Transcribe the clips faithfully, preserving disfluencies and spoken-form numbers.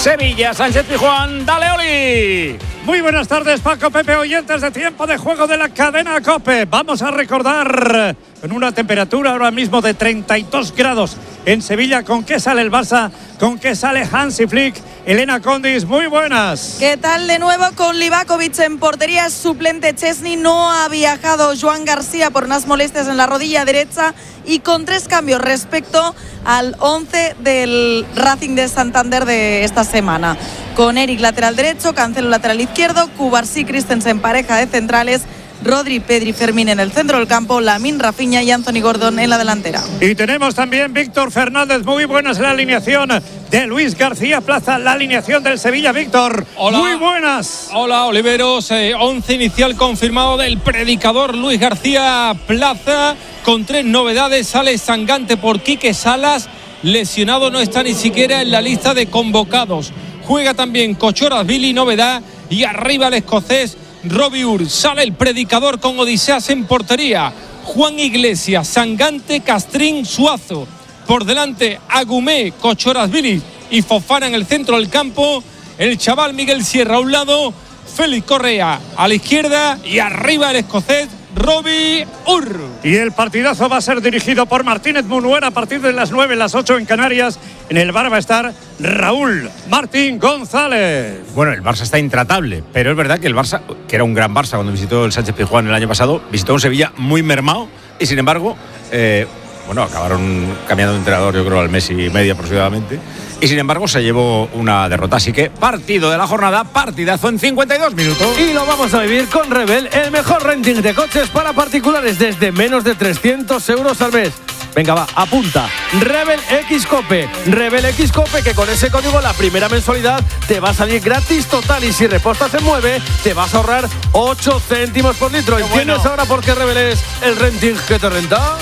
Sevilla, Sánchez Pizjuán, dale Oli. Muy buenas tardes, Paco, Pepe, oyentes de Tiempo de Juego de la cadena COPE. Vamos a recordar con una temperatura ahora mismo de treinta y dos grados en Sevilla. ¿Con qué sale el Barça? ¿Con qué sale Hansi Flick? Elena Condis, muy buenas. ¿Qué tal de nuevo con Livakovic en portería? Suplente Chesney, no ha viajado Joan García por unas molestias en la rodilla derecha y con tres cambios respecto al once del Racing de Santander de esta semana. Con Eric lateral derecho, Cancelo lateral izquierdo, Cubarsí, Christensen pareja de centrales, Rodri, Pedri, Fermín en el centro del campo, Lamine, Rafinha y Anthony Gordon en la delantera. Y tenemos también Víctor Fernández, muy buenas en la alineación de Luis García Plaza, la alineación del Sevilla. Víctor, hola, muy buenas. Hola Oliveros, eh, once inicial confirmado del predicador Luis García Plaza, con tres novedades. Sale Sangante por Quique Salas, lesionado, no está ni siquiera en la lista de convocados. Juega también Kochorazvili, novedad, y arriba el escocés Robbie Ur. Sale el predicador con Odiseas en portería, Juan Iglesias, Sangante, Castrín, Suazo. Por delante Agumé, Kochorazvili y Fofana en el centro del campo. El chaval Miguel Sierra a un lado, Félix Correa a la izquierda y arriba el escocés Robbie Ur. Y el partidazo va a ser dirigido por Martínez Munuera a partir de las nueve, las ocho en Canarias. En el bar va a estar Raúl Martín González. Bueno, el Barça está intratable, pero es verdad que el Barça, que era un gran Barça cuando visitó el Sánchez Pizjuán el año pasado, visitó un Sevilla muy mermado y sin embargo, eh, bueno, acabaron cambiando de entrenador, yo creo, al mes y medio aproximadamente. Y sin embargo se llevó una derrota. Así que partido de la jornada, partidazo en cincuenta y dos minutos. Y lo vamos a vivir con Rebel, el mejor renting de coches para particulares desde menos de trescientos euros al mes. Venga, va, apunta. Rebel X Cope. Rebel X Cope, que con ese código la primera mensualidad te va a salir gratis total. Y si repostas en Mueve, te vas a ahorrar ocho céntimos por litro. ¿Entiendes bueno. ahora por qué Rebel es el renting que te renta?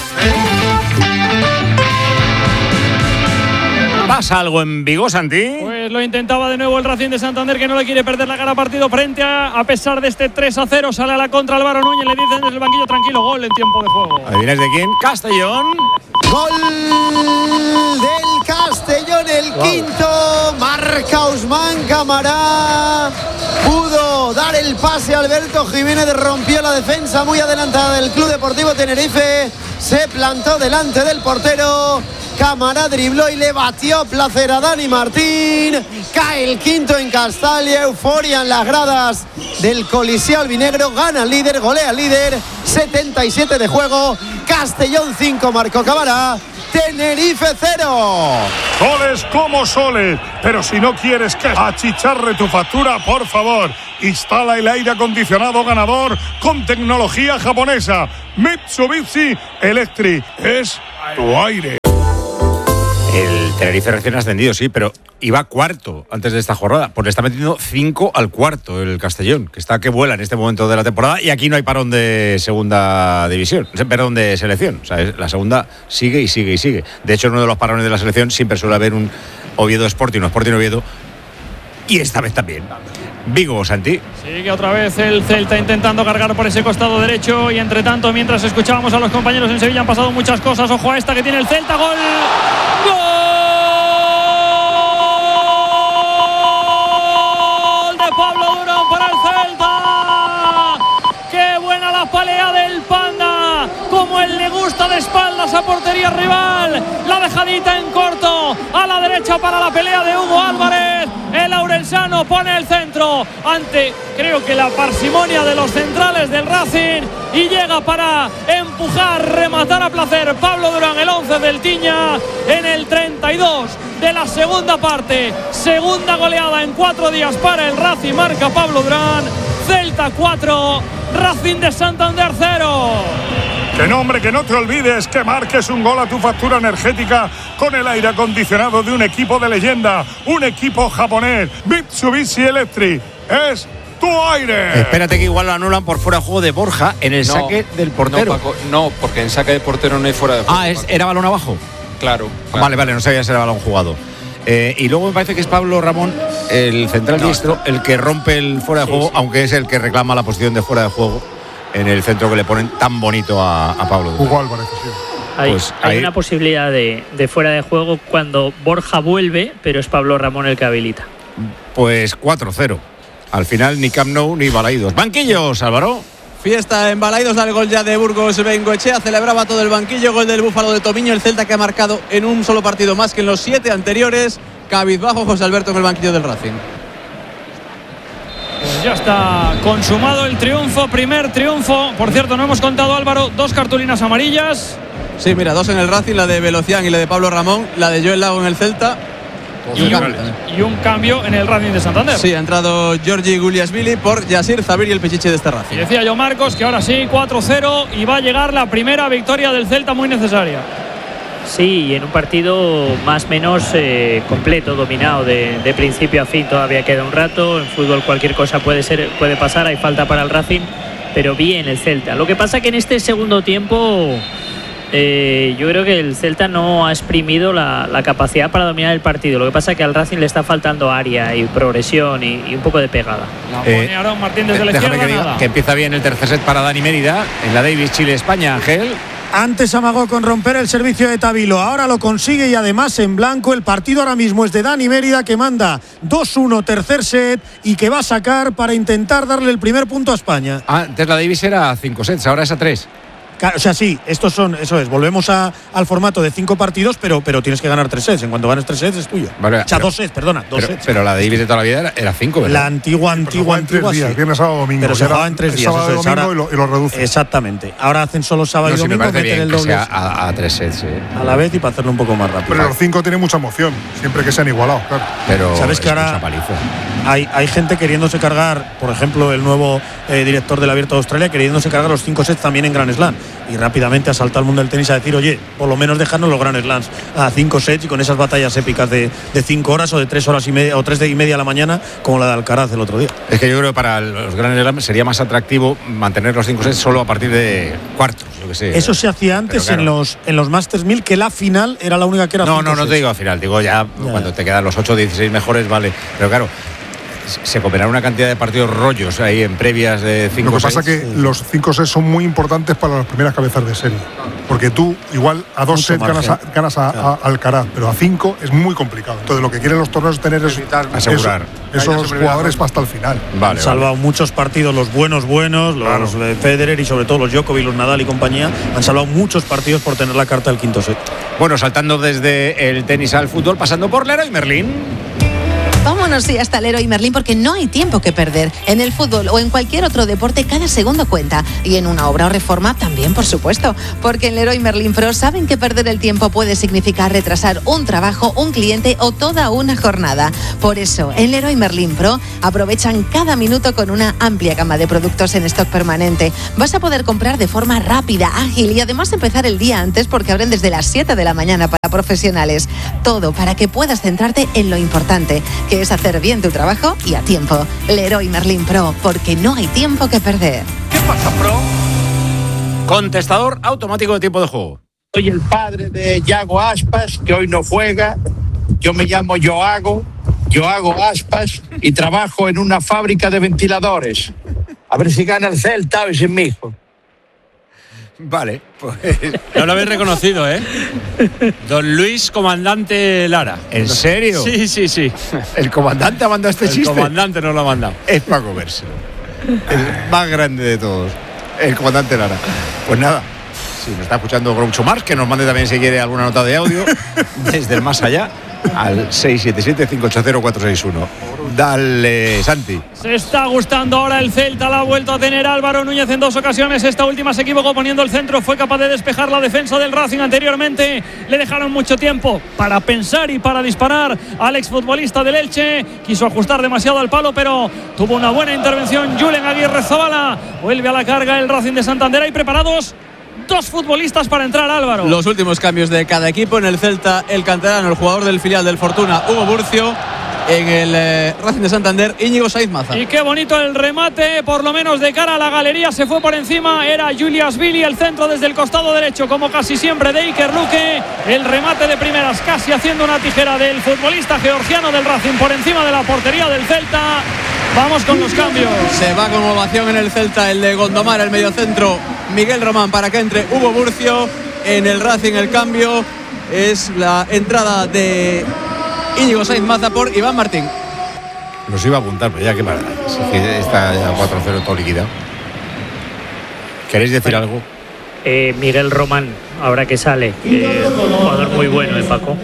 ¿Pasa algo en Vigo, Santi? Pues lo intentaba de nuevo el Racing de Santander, que no le quiere perder la cara partido frente a, a pesar de este tres a cero. Sale a la contra Álvaro Núñez, le dicen desde el banquillo, tranquilo, gol en tiempo de juego. ¿Adivinas de quién? Castellón. Gol del Castellón, el wow. quinto. Marca Ousmane Camara. Pudo dar el pase a Alberto Jiménez, rompió la defensa muy adelantada del Club Deportivo Tenerife. Se plantó delante del portero. Camara dribló y le batió placer a Dani Martín. Cae el quinto en Castalia. Euforia en las gradas del Coliseo albinegro. Gana el líder, golea el líder. setenta y siete de juego. Castellón cinco, marcó Camara. Tenerife cero. Soles como soles. Pero si no quieres que achicharre tu factura, por favor, instala el aire acondicionado ganador con tecnología japonesa. Mitsubishi Electric. Es tu aire. El Tenerife recién ascendido, sí, pero iba cuarto antes de esta jornada. Pues le está metiendo cinco al cuarto el Castellón, que está que vuela en este momento de la temporada, y aquí no hay parón de segunda división, perdón, de selección. O sea, la segunda sigue y sigue y sigue. De hecho, en uno de los parones de la selección siempre suele haber un Oviedo Sporting, un Sporting Oviedo, y esta vez también. Vigo, Santi. Sigue otra vez el Celta intentando cargar por ese costado derecho, y entre tanto, mientras escuchábamos a los compañeros en Sevilla, han pasado muchas cosas. Ojo a esta que tiene el Celta. Gol. ¡Gol de Pablo Durán para el Celta! ¡Qué buena la palea del Panda! Como él le gusta de espaldas a portería rival. La dejadita en corto a la derecha para la pelea de Hugo Álvarez. El Aurelsano pone el centro ante, creo que la parsimonia de los centrales del Racing, y llega para empujar, rematar a placer Pablo Durán, el once del Tiña, en el treinta y dos de la segunda parte. Segunda goleada en cuatro días para el Racing, marca Pablo Durán. Celta cuatro, Racing de Santander cero. Que no, hombre, que no te olvides que marques un gol a tu factura energética con el aire acondicionado de un equipo de leyenda, un equipo japonés. Mitsubishi Electric es tu aire. Espérate que igual lo anulan por fuera de juego de Borja en el no, saque del portero. No, Paco, no, porque en saque de portero no hay fuera de juego. Ah, es, ¿era balón abajo? Claro, claro. Vale, vale, no sabía si era balón jugado. Eh, y luego me parece que es Pablo Ramón, el central no, diestro, el que rompe el fuera de sí, juego, sí. aunque es el que reclama la posición de fuera de juego en el centro que le ponen tan bonito a, a Pablo. Hugo Álvarez, sí. Hay, pues hay ahí... una posibilidad de, de fuera de juego cuando Borja vuelve, pero es Pablo Ramón el que habilita. Pues cuatro cero. Al final ni Camp Nou ni Balaidos. Banquillos, Álvaro. Fiesta en Balaidos, da el gol ya de Burgos Bengoechea, celebraba todo el banquillo, gol del Búfalo de Tomiño, el Celta que ha marcado en un solo partido más que en los siete anteriores. Cabizbajo José Alberto en el banquillo del Racing. Pues ya está consumado el triunfo, primer triunfo. Por cierto, no hemos contado, Álvaro, dos cartulinas amarillas. Sí, mira, dos en el Racing, la de Velocián y la de Pablo Ramón, la de Joel Lago en el Celta. Y un, y un cambio en el Racing de Santander. Sí, ha entrado Giorgi Guliasvili por Yasir Zabir y el Pichichi de este Racing. Y decía yo, Marcos, que ahora sí, cuatro cero y va a llegar la primera victoria del Celta muy necesaria. Sí, y en un partido más o menos eh, completo, dominado de, de principio a fin. Todavía queda un rato, en fútbol cualquier cosa puede ser, puede pasar, hay falta para el Racing, pero bien el Celta. Lo que pasa que en este segundo tiempo eh, yo creo que el Celta no ha exprimido la, la capacidad para dominar el partido. Lo que pasa es que al Racing le está faltando área y progresión y, y un poco de pegada. Eh, pone Aaron Martín desde la déjame izquierda, que diga nada. que empieza bien el tercer set para Dani Mérida en la Davis Chile-España, Ángel. Antes amagó con romper el servicio de Tabilo, ahora lo consigue y además en blanco. El partido ahora mismo es de Dani Mérida, que manda dos uno tercer set y que va a sacar para intentar darle el primer punto a España. Antes la Davis era a cinco sets, ahora es a tres. O sea, sí, estos son, eso es, volvemos a, al formato de cinco partidos, pero, pero tienes que ganar tres sets. En cuanto ganes tres sets es tuyo. Vale, o sea, pero, dos sets, perdona, dos pero, sets. Pero la Davis de toda la vida era, era cinco, ¿verdad? La antigua, antigua, antigua, días, sí. Viernes, sábado, domingo. Pero se jugaba en tres días. Sábado, Eso es, domingo ahora, y, lo, y lo reducen. Exactamente. Ahora hacen solo sábado no, y sí, domingo, me parece meten bien el que doble. sea a, a tres sets, ¿eh? A la vez y para hacerlo un poco más rápido. Pero los cinco tienen mucha emoción, siempre que sean igualados, claro. Pero sabes que ahora hay, hay gente queriéndose cargar, por ejemplo, el nuevo eh, director del Abierto de Australia, queriéndose cargar los cinco sets también en Grand Slam. Y rápidamente ha saltado al mundo del tenis a decir, oye, por lo menos dejarnos los Grand Slams a cinco sets y con esas batallas épicas de, de cinco horas o de tres horas y media o tres de y media a la mañana, como la de Alcaraz el otro día. Es que yo creo que para los Grand Slams sería más atractivo mantener los cinco sets solo a partir de cuartos, yo que sé. Eso se hacía antes, claro, en los en los Masters mil, que la final era la única que era No, cinco no, no sets. te digo a final, digo ya, ya cuando ya. te quedan los ocho o dieciséis mejores, vale. Pero claro, se comerá una cantidad de partidos rollos ahí en previas de cinco. Lo que pasa es que sí. los cinco sets son muy importantes para las primeras cabezas de serie. Porque tú igual a dos sets ganas a, ganas a, claro. a Alcaraz, pero a cinco es muy complicado. Entonces lo que quieren los torneos es tener es, asegurar eso, esos jugadores para hasta el final. Vale, han salvado vale. muchos partidos, los buenos buenos, los claro. de Federer y sobre todo los Djokovic, los Nadal y compañía, han salvado muchos partidos por tener la carta del quinto set. Bueno, saltando desde el tenis al fútbol, pasando por Leroy Merlin. Vámonos sí, hasta Leroy Merlin, porque no hay tiempo que perder. En el fútbol o en cualquier otro deporte, cada segundo cuenta. Y en una obra o reforma también, por supuesto. Porque en Leroy Merlin Pro saben que perder el tiempo puede significar retrasar un trabajo, un cliente o toda una jornada. Por eso, en Leroy Merlin Pro aprovechan cada minuto con una amplia gama de productos en stock permanente. Vas a poder comprar de forma rápida, ágil y además empezar el día antes, porque abren desde las siete de la mañana para profesionales. Todo para que puedas centrarte en lo importante, que es hacer bien tu trabajo y a tiempo. Leroy Merlin Pro, porque no hay tiempo que perder. ¿Qué pasa, Pro? Contestador automático de tiempo de juego. Soy el padre de Yago Aspas, que hoy no juega. Yo me llamo Yoago, Yoago Aspas, y trabajo en una fábrica de ventiladores. A ver si gana el Celta hoy sin mi hijo. Vale, pues. No lo habéis reconocido, ¿eh? Don Luis Comandante Lara. ¿En serio? Sí, sí, sí. ¿El comandante ha mandado este el chiste? El comandante nos lo ha mandado. Es para comérselo. El más grande de todos. El comandante Lara. Pues nada, si nos está escuchando Groucho Marx, que nos mande también si quiere alguna nota de audio desde el más allá al seis siete siete, cinco ocho cero, cuatro seis uno. Dale, Santi. Se está gustando ahora el Celta, la ha vuelto a tener Álvaro Núñez en dos ocasiones. Esta última se equivocó poniendo el centro, fue capaz de despejar la defensa del Racing anteriormente. Le dejaron mucho tiempo para pensar y para disparar al exfutbolista del Elche. Quiso ajustar demasiado al palo, pero tuvo una buena intervención Julen Aguirre Zabala. Vuelve a la carga el Racing de Santander. Ahí preparados dos futbolistas para entrar, Álvaro. Los últimos cambios de cada equipo. En el Celta, el canterano, el jugador del filial del Fortuna, Hugo Burcio. En el eh, Racing de Santander, Íñigo Saiz Maza. Y qué bonito el remate, por lo menos de cara a la galería, se fue por encima. Era Juliasvili, el centro desde el costado derecho, como casi siempre de Iker Luque. El remate de primeras, casi haciendo una tijera del futbolista georgiano del Racing por encima de la portería del Celta. Vamos con los cambios. Se va con ovación en el Celta el de Gondomar, el mediocentro Miguel Román, para que entre Hugo Burcio. En el Racing el cambio es la entrada de Íñigo Saiz Maza por Iván Martín. Los iba a apuntar, pero ya qué mal. Es que está ya cuatro cero todo liquidado. ¿Queréis decir bueno, algo? Eh, Miguel Román, ahora que sale, eh, un jugador muy bueno, el Paco.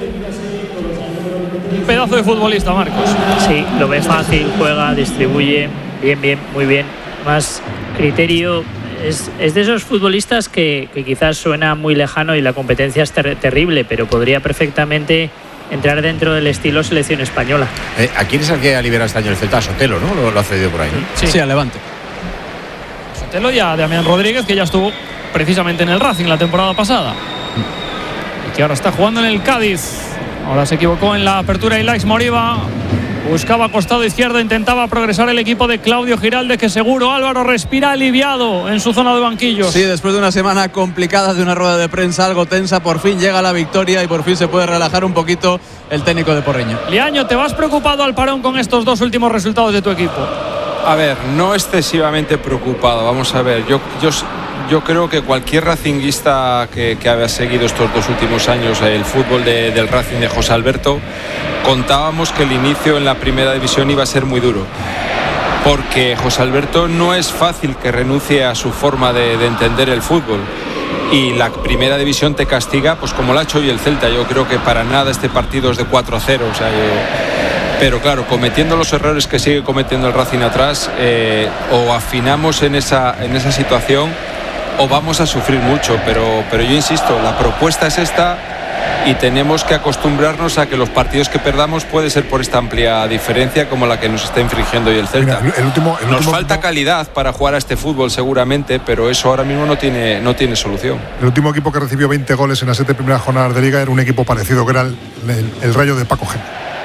Pedazo de futbolista, Marcos. Sí, lo ve fácil, juega, distribuye, bien, bien, muy bien. Más criterio. Es, es de esos futbolistas que, que quizás suena muy lejano y la competencia es ter terrible, pero podría perfectamente entrar dentro del estilo selección española. Eh, ¿A quién es el que ha liberado este año el Celta? A Sotelo, ¿no? Lo, lo ha cedido por ahí, ¿no? Sí, sí, a Levante. Sotelo y a Damián Rodríguez, que ya estuvo precisamente en el Racing la temporada pasada. Y que ahora está jugando en el Cádiz. Ahora se equivocó en la apertura y Laix Moriba. Buscaba costado izquierdo, intentaba progresar el equipo de Claudio Giralde, que seguro Álvaro respira aliviado en su zona de banquillos. Sí, después de una semana complicada, de una rueda de prensa algo tensa, por fin llega la victoria y por fin se puede relajar un poquito el técnico de Porreño. Liaño, ¿te vas preocupado al parón con estos dos últimos resultados de tu equipo? A ver, no excesivamente preocupado. Vamos a ver, yo, yo, yo creo que cualquier racinguista que, que haya seguido estos dos últimos años el fútbol de, del Racing de José Alberto, contábamos que el inicio en la primera división iba a ser muy duro, porque José Alberto no es fácil que renuncie a su forma de, de entender el fútbol, y la primera división te castiga, pues como lo ha hecho hoy el Celta. Yo creo que para nada este partido es de cuatro a cero, o sea, yo, pero claro, cometiendo los errores que sigue cometiendo el Racing atrás, eh, o afinamos en esa, en esa situación o vamos a sufrir mucho, pero, pero yo insisto, la propuesta es esta y tenemos que acostumbrarnos a que los partidos que perdamos puede ser por esta amplia diferencia como la que nos está infringiendo hoy el Celta. Mira, el último, el nos último falta equipo, calidad para jugar a este fútbol seguramente, pero eso ahora mismo no tiene, no tiene solución. El último equipo que recibió veinte goles en las siete primeras jornadas de Liga era un equipo parecido, que era el, el, el Rayo de Paco Gémez.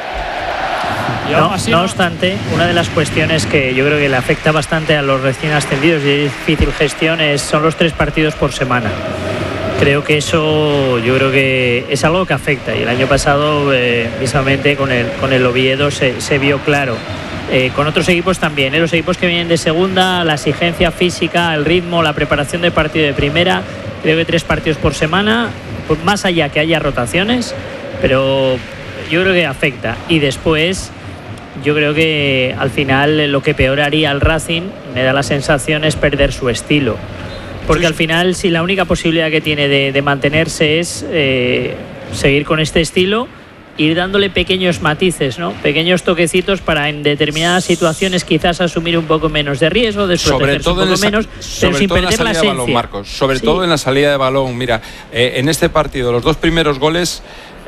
No, no obstante, una de las cuestiones que yo creo que le afecta bastante a los recién ascendidos y es difícil gestión es, son los tres partidos por semana. Creo que eso yo creo que es algo que afecta, y el año pasado eh, mismamente con el, con el Oviedo se, se vio claro. Eh, con otros equipos también, ¿eh? Los equipos que vienen de segunda, la exigencia física, el ritmo, la preparación de partido de primera, creo que tres partidos por semana, pues más allá que haya rotaciones, pero yo creo que afecta. Y después yo creo que al final lo que peor haría al Racing, me da la sensación, es perder su estilo. Porque al final, si la única posibilidad que tiene de, de mantenerse es eh, seguir con este estilo, ir dándole pequeños matices, ¿no? Pequeños toquecitos para en determinadas situaciones quizás asumir un poco menos de riesgo, desprotegerse un poco menos, pero sin perder la esencia. Balón, Marcos, sobre sí. todo en la salida de balón. Mira, eh, en este partido los dos primeros goles...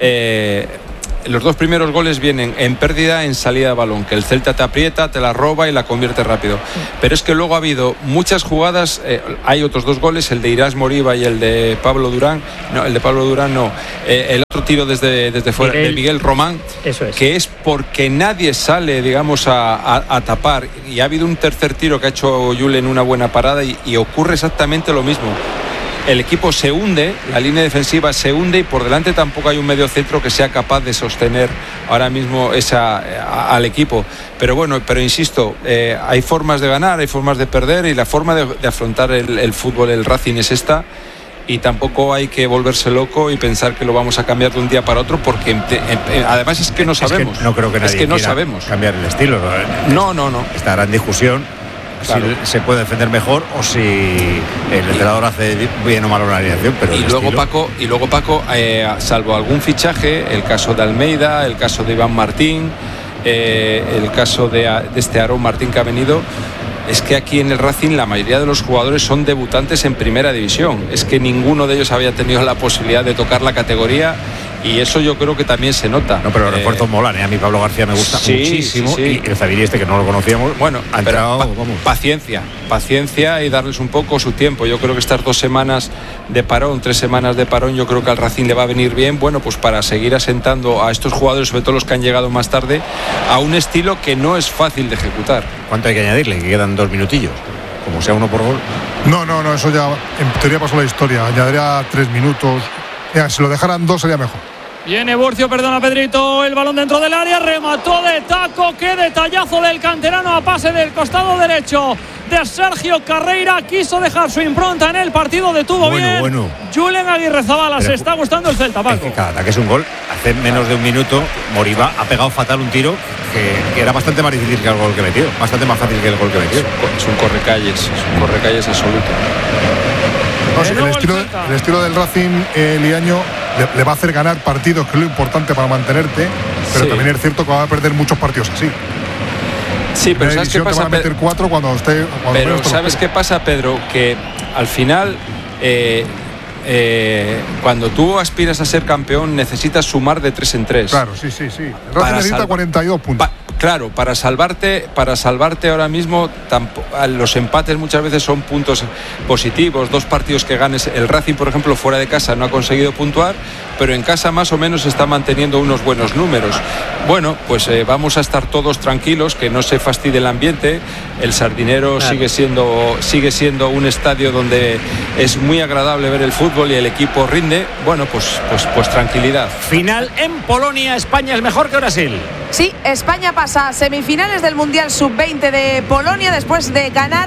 Eh, Los dos primeros goles vienen en pérdida en salida de balón, que el Celta te aprieta, te la roba y la convierte rápido. Pero es que luego ha habido muchas jugadas, eh, hay otros dos goles, el de Irás Moriba y el de Pablo Durán, no, el de Pablo Durán no, eh, el otro tiro desde, desde fuera, Miguel, de Miguel Román, eso es. Que es porque nadie sale, digamos, a, a, a tapar. Y ha habido un tercer tiro que ha hecho Yule en una buena parada y, y ocurre exactamente lo mismo. El equipo se hunde, la línea defensiva se hunde y por delante tampoco hay un medio centro que sea capaz de sostener ahora mismo esa, a, al equipo. Pero bueno, pero insisto, eh, hay formas de ganar, hay formas de perder, y la forma de, de afrontar el, el fútbol, el Racing, es esta. Y tampoco hay que volverse loco y pensar que lo vamos a cambiar de un día para otro, porque además es que no sabemos. Es que no creo que nadie es que no quiera sabemos cambiar el estilo. No, no, no. Estará en discusión. Claro. Si se puede defender mejor o si el entrenador hace bien o mal una alineación, pero y luego estilo... Paco y luego Paco eh, salvo algún fichaje, el caso de Almeida, el caso de Iván Martín, eh, el caso de, de este Aarón Martín que ha venido, es que aquí en el Racing la mayoría de los jugadores son debutantes en primera división. Es que ninguno de ellos había tenido la posibilidad de tocar la categoría, y eso yo creo que también se nota. No, pero los refuerzos eh, molan, ¿eh? A mí Pablo García me gusta sí, muchísimo, sí, sí. Y el Zaviri este, que no lo conocíamos, bueno, ha entrado, pa vamos. paciencia, paciencia y darles un poco su tiempo. Yo creo que estas dos semanas de parón, tres semanas de parón, yo creo que al Racing le va a venir bien, bueno, pues para seguir asentando a estos jugadores, sobre todo los que han llegado más tarde, a un estilo que no es fácil de ejecutar. ¿Cuánto hay que añadirle? Que quedan dos minutillos, como sea uno por gol. No, no, no, eso ya en teoría pasó la historia. Añadiría tres minutos. Ya, si lo dejaran dos sería mejor. Viene Burcio, perdona Pedrito, el balón dentro del área, remató de taco, qué detallazo del canterano a pase del costado derecho de Sergio Carreira, quiso dejar su impronta en el partido, detuvo bueno, bien bueno. Julen Aguirrezabala, se está gustando el Celta, Paco. Es que cada ataque es un gol. Hace menos de un minuto Moriba ha pegado fatal un tiro que, que era bastante más difícil que el gol que metió, bastante más fácil que el gol que metió. Es un correcalles, es un correcalles absoluto. No, sí, el, estilo, el estilo del Racing eh, Liaño le, le va a hacer ganar partidos, que es lo importante para mantenerte, pero sí. también es cierto que va a perder muchos partidos así. Sí, pero ¿sabes qué pasa? Te van a meter cuatro cuando esté. Cuando pero ¿sabes qué pasa, Pedro? Que al final, eh, eh, cuando tú aspiras a ser campeón, necesitas sumar de tres en tres. Claro, sí, sí, sí. El Racing necesita cuarenta y dos puntos. Pa Claro, para salvarte, para salvarte ahora mismo, los empates muchas veces son puntos positivos, dos partidos que ganes. El Racing, por ejemplo, fuera de casa no ha conseguido puntuar, pero en casa más o menos está manteniendo unos buenos números. Bueno, pues eh, vamos a estar todos tranquilos, que no se fastidie el ambiente. El Sardinero claro. sigue siendo, sigue siendo un estadio donde es muy agradable ver el fútbol y el equipo rinde. Bueno, pues, pues, pues tranquilidad. Final en Polonia, España es mejor que Brasil. Sí, España pasa a semifinales del Mundial sub veinte de Polonia después de ganar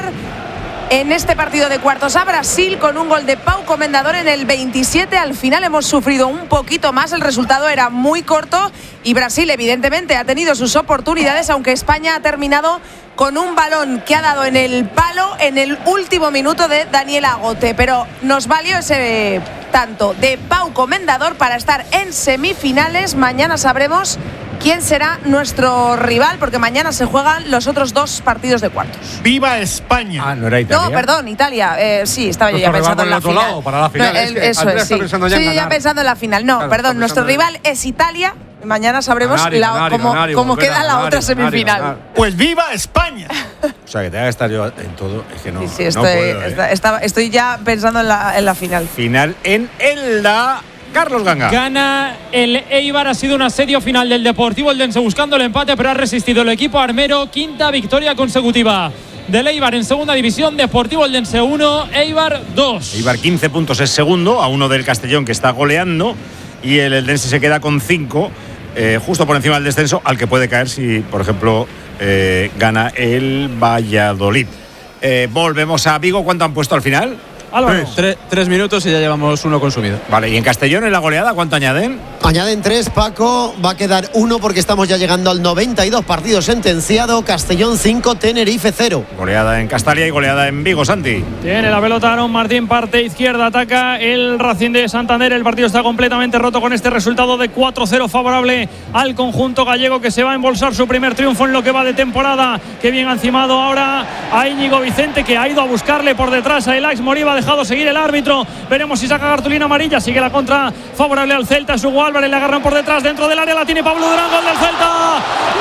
en este partido de cuartos a Brasil con un gol de Pau Comendador en el veintisiete. Al final hemos sufrido un poquito más, el resultado era muy corto y Brasil evidentemente ha tenido sus oportunidades, aunque España ha terminado con un balón que ha dado en el palo en el último minuto de Daniel Agote, pero nos valió ese tanto de Pau Comendador para estar en semifinales. Mañana sabremos quién será nuestro rival, porque mañana se juegan los otros dos partidos de cuartos. ¡Viva España! Ah, no era Italia. No, perdón, Italia. Eh, sí, estaba yo ya pensando en la final. Lado, para la final. No, el, es que eso es, sí. Pensando ya Estoy en ya pensando en la final. No, claro, perdón, nuestro rival es Italia. Mañana sabremos ganar, la, ganar, cómo, ganar, cómo ganar, queda ganar, la ganar, otra ganar, semifinal. ganar. Pues ¡viva España! O sea, que te haga estar yo en todo. Es que no. Sí, sí, no estoy, puedo, ¿eh? está, está, estoy ya pensando en la, en la final. Final en Elda. Carlos Ganga. Gana el Eibar, ha sido un asedio final del Deportivo Eldense buscando el empate, pero ha resistido el equipo armero. Quinta victoria consecutiva del Eibar en segunda división. Deportivo Eldense uno, Eibar dos. Eibar quince puntos, es segundo, a uno del Castellón que está goleando, y el Eldense se queda con cinco, eh, justo por encima del descenso, al que puede caer si, por ejemplo, eh, gana el Valladolid. Eh, volvemos a Vigo. ¿Cuánto han puesto al final? Álvaro. Tres, tres minutos y ya llevamos uno consumido. Vale, ¿y en Castellón en la goleada cuánto añaden? Añaden tres, Paco. Va a quedar uno porque estamos ya llegando al noventa y dos, partido sentenciado. Castellón cinco, Tenerife cero. Goleada en Castalia y goleada en Vigo, Santi. Tiene la pelota Aaron Martín, parte izquierda, ataca el Racing de Santander. El partido está completamente roto con este resultado de cuatro cero favorable al conjunto gallego, que se va a embolsar su primer triunfo en lo que va de temporada. Qué bien ha encimado ahora a Íñigo Vicente, que ha ido a buscarle por detrás a Elax Moriba. Ha dejado seguir el árbitro. Veremos si saca cartulina amarilla. Sigue la contra favorable al Celta. Es Hugo Álvarez, le agarran por detrás dentro del área. La tiene Pablo Durán. Gol del Celta.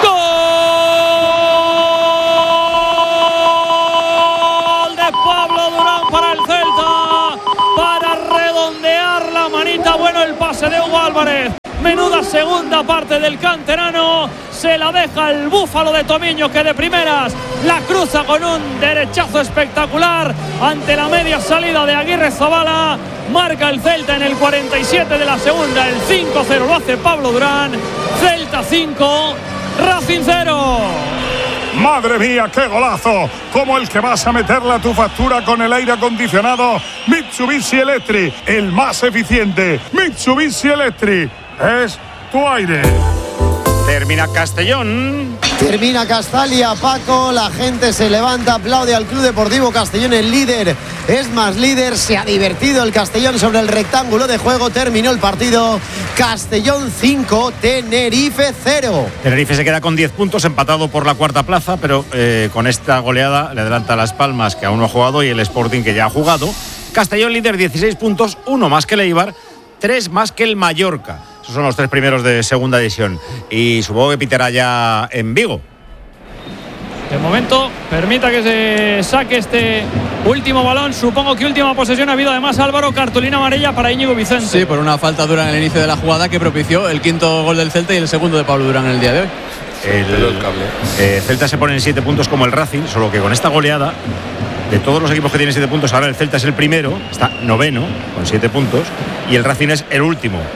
Gol de Pablo Durán para el Celta, para redondear la manita. Bueno, el pase de Hugo Álvarez. Menuda segunda parte del canterano. Se la deja el búfalo de Tomiño, que de primeras la cruza con un derechazo espectacular ante la media salida de Aguirrezabala. Marca el Celta en el cuarenta y siete de la segunda. El cinco cero lo hace Pablo Durán. Celta cinco, Racing cero. Madre mía, qué golazo, como el que vas a meterle a tu factura con el aire acondicionado Mitsubishi Electric, el más eficiente. Mitsubishi Electric es tu aire. Termina Castellón. Termina Castalia, Paco. La gente se levanta, aplaude al Club Deportivo Castellón, el líder. Es más líder, se ha divertido el Castellón sobre el rectángulo de juego. Terminó el partido. Castellón cinco, Tenerife cero. Tenerife se queda con diez puntos, empatado por la cuarta plaza, pero eh, con esta goleada le adelanta Las Palmas, que aún no ha jugado, y el Sporting, que ya ha jugado. Castellón líder, dieciséis puntos, uno más que el Eibar, tres más que el Mallorca. Esos son los tres primeros de segunda división. Y supongo que pitará ya en Vigo. De momento, permita que se saque este último balón. Supongo que última posesión. Ha habido además, Álvaro, cartulina amarilla para Íñigo Vicente. Sí, por una falta dura en el inicio de la jugada que propició el quinto gol del Celta y el segundo de Pablo Durán en el día de hoy. El eh, Celta se pone en siete puntos como el Racing, solo que con esta goleada, de todos los equipos que tienen siete puntos, ahora el Celta es el primero, está noveno con siete puntos, y el Racing es el último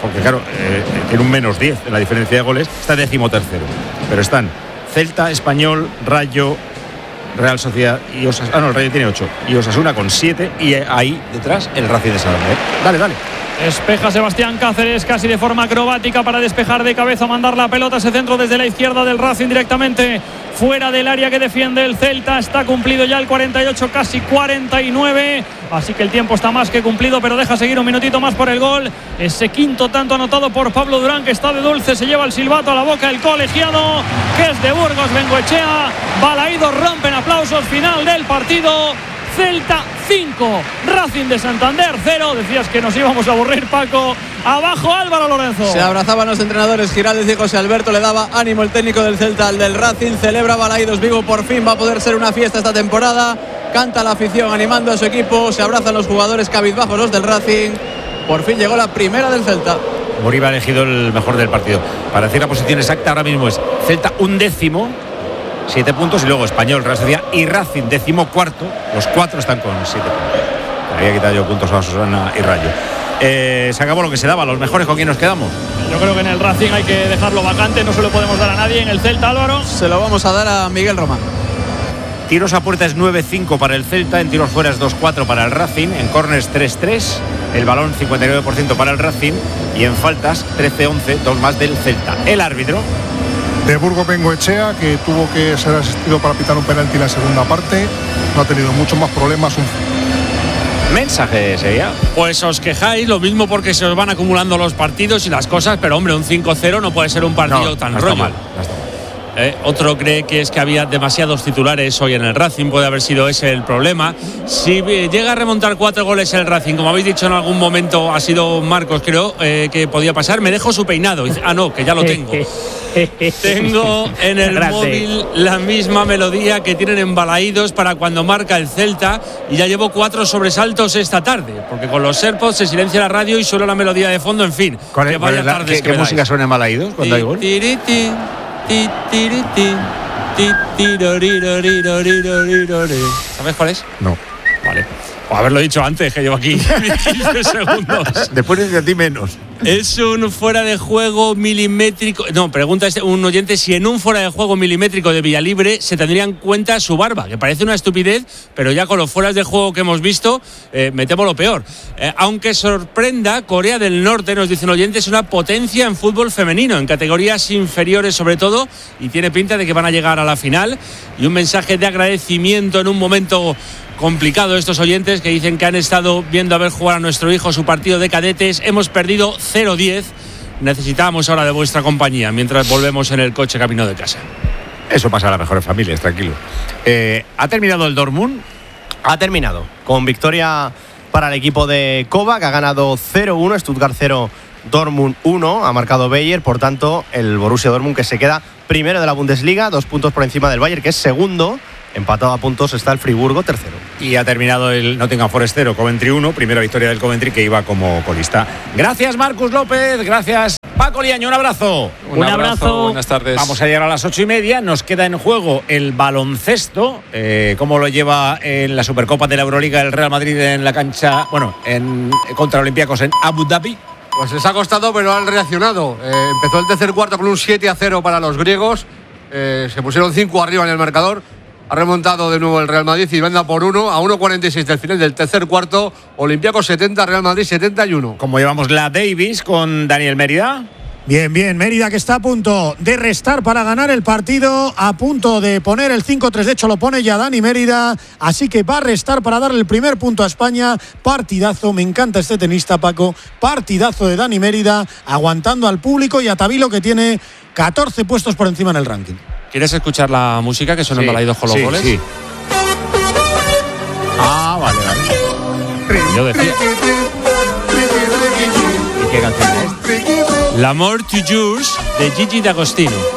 porque claro, eh, tiene un menos diez en la diferencia de goles, está decimotercero. Pero están Celta, Español, Rayo, Real Sociedad y Osasuna. Ah, no, el Rayo tiene ocho. Y Osasuna con siete. Y ahí detrás el Racing de Santander. Dale, dale. Despeja Sebastián Cáceres casi de forma acrobática para despejar de cabeza, mandar la pelota, ese centro desde la izquierda del Racing directamente fuera del área que defiende el Celta. Está cumplido ya el cuarenta y ocho, casi cuarenta y nueve, así que el tiempo está más que cumplido, pero deja seguir un minutito más por el gol. Ese quinto tanto anotado por Pablo Durán, que está de dulce, se lleva el silbato a la boca el colegiado, que es de Burgos Bengoechea. Balaídos rompen aplausos, final del partido. Celta cinco, Racing de Santander cero. Decías que nos íbamos a aburrir, Paco. Abajo Álvaro Lorenzo. Se abrazaban los entrenadores Giraldez y José Alberto. Le daba ánimo el técnico del Celta al del Racing. Celebra Balaídos Vigo, por fin va a poder ser una fiesta esta temporada. Canta la afición animando a su equipo. Se abrazan los jugadores cabizbajos, los del Racing. Por fin llegó la primera del Celta. Moriba ha elegido el mejor del partido. Para decir la posición exacta, ahora mismo es Celta un décimo, siete puntos, y luego Español, Real Sociedad y Racing décimo cuarto. Los cuatro están con siete puntos. Había quitado yo puntos a Osasuna y Rayo. Eh, se acabó lo que se daba. Los mejores, ¿con quién nos quedamos? Yo creo que en el Racing hay que dejarlo vacante, no se lo podemos dar a nadie. En el Celta, Álvaro, se lo vamos a dar a Miguel Román. Tiros a puerta es nueve cinco para el Celta, en tiros fuera es dos cuatro para el Racing, en corners tres tres, el balón cincuenta y nueve por ciento para el Racing y en faltas trece once, dos más del Celta. El árbitro de Burgos Bengoechea, que tuvo que ser asistido para pitar un penalti en la segunda parte, no ha tenido muchos más problemas. Un... mensaje sería: pues os quejáis lo mismo porque se os van acumulando los partidos y las cosas, pero hombre, un cinco cero no puede ser un partido no, tan no rollo. Mal, no está mal. Eh, otro cree que es que había demasiados titulares hoy en el Racing, puede haber sido ese el problema. Si eh, llega a remontar cuatro goles el Racing, como habéis dicho en algún momento, ha sido Marcos, creo, eh, que podía pasar. Me dejo su peinado. Ah, no, que ya lo tengo. Tengo en el Grande. móvil la misma melodía que tienen en Balaídos para cuando marca el Celta, y ya llevo cuatro sobresaltos esta tarde, porque con los AirPods se silencia la radio y solo la melodía de fondo. En fin, ¿Cuál, que vaya la, ¿qué, que ¿qué música suena en Balaídos cuando hay gol? ¿Sabes cuál es? No. Vale. O haberlo dicho antes, que llevo aquí quince segundos. Después de ti menos. Es un fuera de juego milimétrico. No, pregunta este, un oyente si en un fuera de juego milimétrico de Villalibre se tendría en cuenta su barba, que parece una estupidez, pero ya con los fueras de juego que hemos visto, eh, me temo lo peor. Eh, aunque sorprenda, Corea del Norte, nos dice un oyente, es una potencia en fútbol femenino, en categorías inferiores sobre todo, y tiene pinta de que van a llegar a la final. Y un mensaje de agradecimiento en un momento complicado, estos oyentes que dicen que han estado viendo a ver jugar a nuestro hijo su partido de cadetes. Hemos perdido cero diez, necesitamos ahora de vuestra compañía mientras volvemos en el coche camino de casa. Eso pasa a las mejores familias, tranquilo. Eh, ¿Ha terminado el Dortmund? Ha terminado con victoria para el equipo de Kovac, ha ganado cero uno, Stuttgart cero, Dortmund uno, ha marcado Bayer. Por tanto, el Borussia Dortmund, que se queda primero de la Bundesliga, dos puntos por encima del Bayern, que es segundo. Empatado a puntos está el Friburgo, tercero. Y ha terminado el Nottingham Forest cero, Coventry uno, primera victoria del Coventry, que iba como colista. Gracias, Marcus López, gracias, Paco Liaño, un abrazo. Un, un abrazo, abrazo, buenas tardes. Vamos a llegar a las ocho y media, nos queda en juego el baloncesto, eh, cómo lo lleva en la Supercopa de la Euroliga el Real Madrid en la cancha, bueno, en, contra Olympiacos en Abu Dhabi. Pues les ha costado, pero han reaccionado. Eh, empezó el tercer cuarto con un siete a cero para los griegos, eh, se pusieron cinco arriba en el marcador. Ha remontado de nuevo el Real Madrid y venda por uno a uno cuarenta y seis del final del tercer cuarto. Olympiacos setenta, Real Madrid setenta y uno. Como llevamos la Davis con Daniel Mérida. Bien, bien, Mérida, que está a punto de restar para ganar el partido, a punto de poner el cinco tres, de hecho lo pone ya Dani Mérida, así que va a restar para darle el primer punto a España. Partidazo, me encanta este tenista, Paco, partidazo de Dani Mérida, aguantando al público y a Tabilo, que tiene catorce puestos por encima en el ranking. ¿Quieres escuchar la música que suena sí, en Balaídos con los sí, goles? Sí. Ah, vale, vale. Yo decía. ¿Y qué canción es? L'Amour toujours de Gigi D'Agostino.